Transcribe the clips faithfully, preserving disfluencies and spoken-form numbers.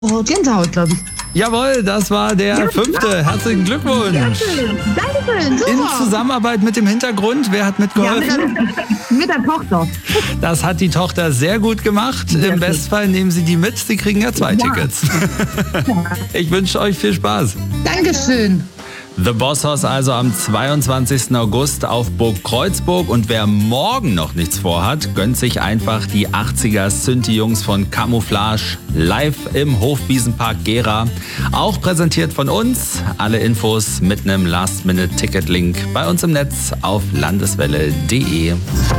Oh, Gänsehaut, glaube ich. Jawohl, das war der ja, fünfte. Herzlichen Glückwunsch. Dankeschön. Dankeschön. Super. In Zusammenarbeit mit dem Hintergrund. Wer hat mitgeholfen? Ja, mit, der, mit der Tochter. Das hat die Tochter sehr gut gemacht. Sehr Im gut. Bestfall nehmen Sie die mit. Sie kriegen ja zwei ja. Tickets. Ich wünsche euch viel Spaß. Dankeschön. The Boss Hoss also am zweiundzwanzigsten August auf Burg Kreuzburg. Und wer morgen noch nichts vorhat, gönnt sich einfach die achtziger Synthi-Jungs von Camouflage live im Hofwiesenpark Gera. Auch präsentiert von uns. Alle Infos mit einem Last-Minute-Ticket-Link bei uns im Netz auf landeswelle punkt de.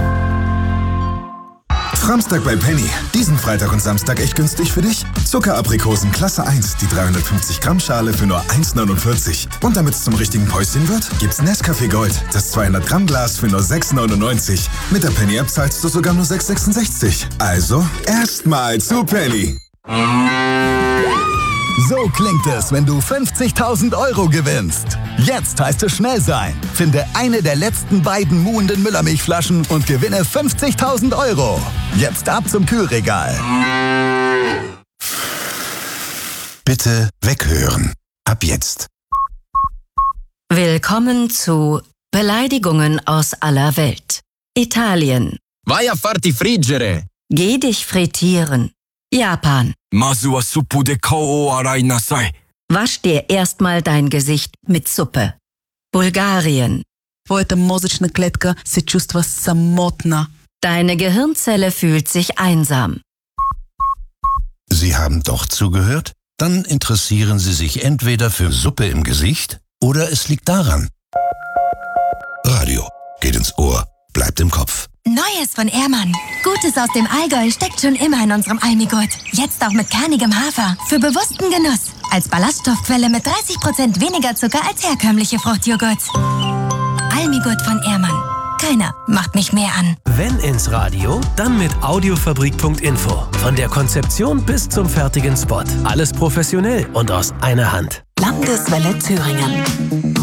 Samstag bei Penny. Diesen Freitag und Samstag echt günstig für dich. Zuckeraprikosen Klasse eins, die dreihundertfünfzig Gramm Schale für nur eins neunundvierzig. Und damit es zum richtigen Päuschen wird, gibt's Nescafé Gold, das zweihundert Gramm Glas für nur sechs neunundneunzig. Mit der Penny App zahlst du sogar nur sechs sechsundsechzig. Also erstmal zu Penny. So klingt es, wenn du fünfzigtausend Euro gewinnst. Jetzt heißt es schnell sein. Finde eine der letzten beiden muhenden Müllermilchflaschen und gewinne fünfzigtausend Euro. Jetzt ab zum Kühlregal. Bitte weghören. Ab jetzt. Willkommen zu Beleidigungen aus aller Welt. Italien. Vai a farti friggere. Geh dich frittieren. Japan. Masu wa suppu de kao o arai nasai. Wasch dir erstmal dein Gesicht mit Suppe. Bulgarien. Твоята мозъчна клетка се чувства самотна. Deine Gehirnzelle fühlt sich einsam. Sie haben doch zugehört? Dann interessieren Sie sich entweder für Suppe im Gesicht oder es liegt daran. Radio geht ins Ohr, bleibt im Kopf. Neues von Ehrmann. Gutes aus dem Allgäu steckt schon immer in unserem Almigurt. Jetzt auch mit kernigem Hafer. Für bewussten Genuss. Als Ballaststoffquelle mit dreißig Prozent weniger Zucker als herkömmliche Fruchtjoghurts. Almigurt von Ehrmann. Keiner macht mich mehr an. Wenn ins Radio, dann mit Audiofabrik Punkt info. Von der Konzeption bis zum fertigen Spot. Alles professionell und aus einer Hand. Landeswelle Thüringen.